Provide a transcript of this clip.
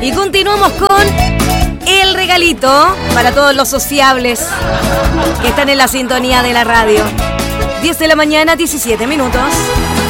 Y continuamos con el regalito para todos los sociables que están en la sintonía de la radio. 10 de la mañana, 17 minutos.